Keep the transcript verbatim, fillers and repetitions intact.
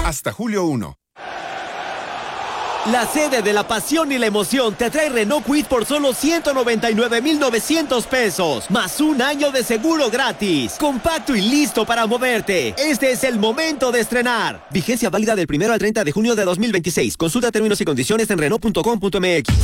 hasta julio primero. La sede de la pasión y la emoción te trae Renault Kwid por solo ciento noventa y nueve mil novecientos pesos, más un año de seguro gratis. Compacto y listo para moverte. Este es el momento de estrenar. Vigencia válida del primero al treinta de junio de dos mil veintiséis. Consulta términos y condiciones en Renault punto com punto m x.